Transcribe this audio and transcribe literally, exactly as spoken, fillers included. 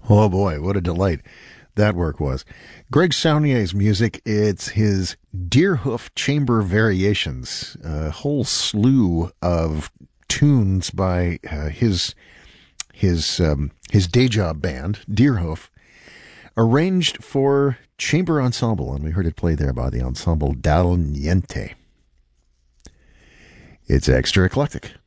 Oh boy, what a delight that work was. Greg Saunier's music, it's his Deerhoof Chamber Variations, a whole slew of tunes by uh, his his um, his day job band, Deerhoof, arranged for chamber ensemble, and we heard it played there by the Ensemble Dal Niente. It's extra eclectic.